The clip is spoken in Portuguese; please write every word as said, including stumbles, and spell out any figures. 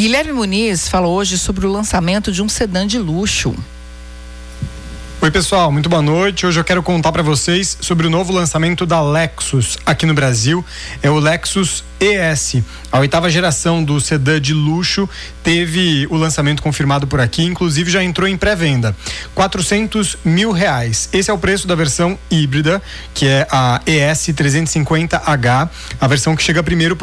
Guilherme Muniz fala hoje sobre o lançamento de um sedã de luxo. Oi pessoal, muito boa noite. Hoje eu quero contar para vocês sobre o novo lançamento da Lexus aqui no Brasil. É o Lexus E S. A oitava geração do sedã de luxo teve o lançamento confirmado por aqui, inclusive já entrou em pré-venda. quatrocentos mil reais. Esse é o preço da versão híbrida, que é a E S trezentos e cinquenta H, a versão que chega primeiro